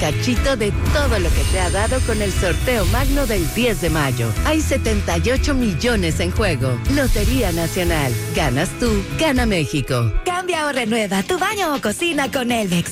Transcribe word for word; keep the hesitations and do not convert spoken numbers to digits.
cachito de todo lo que te ha dado con el sorteo magno del diez de mayo. Hay setenta y ocho millones en juego. Lotería Nacional. Ganas tú, gana México. Cambia o renueva tu baño o cocina con Elvex.